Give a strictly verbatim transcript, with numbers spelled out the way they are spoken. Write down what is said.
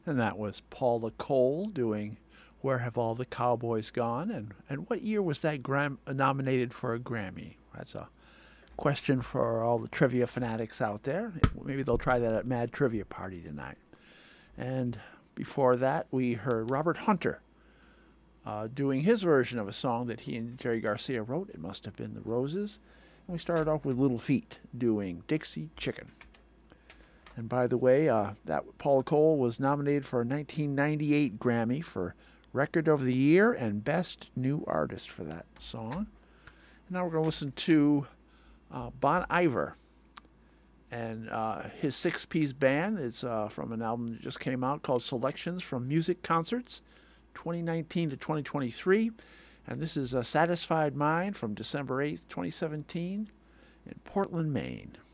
And that was Paula Cole doing Where Have All the Cowboys Gone? And, and what year was that gram- nominated for a Grammy? That's a question for all the trivia fanatics out there. Maybe they'll try that at Mad Trivia Party tonight. And before that, we heard Robert Hunter uh, doing his version of a song that he and Jerry Garcia wrote. It must have been The Roses. And we started off with Little Feat doing Dixie Chicken. And by the way, uh, that Paula Cole was nominated for a nineteen ninety-eight Grammy for Record of the Year and Best New Artist for that song. And now we're going to listen to uh, Bon Iver and uh, his six-piece band. It's uh, from an album that just came out called Selections from Music Concerts, twenty nineteen to twenty twenty-three. And this is a Satisfied Mind from December eighth, twenty seventeen in Portland, Maine.